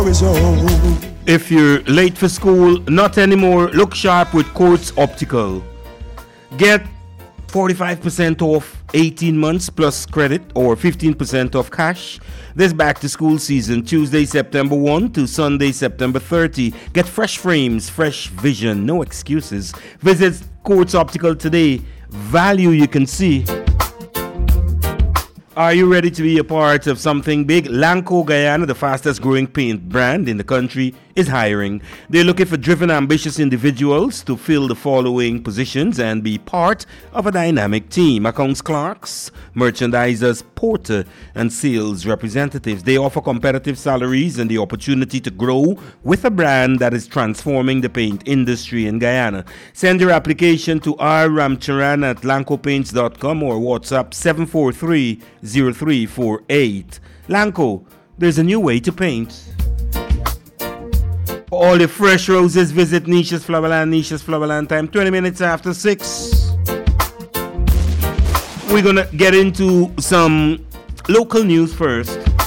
If you're late for school, not anymore. Look sharp with Courts Optical. Get 45% off 18 months plus credit or 15% off cash. This back to school season, Tuesday, September 1 to Sunday, September 30. Get fresh frames, fresh vision, no excuses. Visit Courts Optical today. Value you can see. Are you ready to be a part of something big? Lanco Guyana, the fastest growing paint brand in the country, is hiring. They're looking for driven, ambitious individuals to fill the following positions and be part of a dynamic team: accounts clerks, merchandisers, porter, and sales representatives. They offer competitive salaries and the opportunity to grow with a brand that is transforming the paint industry in Guyana. Send your application to rramcharan@lancopaints.com or WhatsApp 743-0348. Lanco, there's a new way to paint. For all the fresh roses, visit Nisha's Flowerland. Nisha's Flowerland time, 20 minutes after 6. We're going to get into some local news first.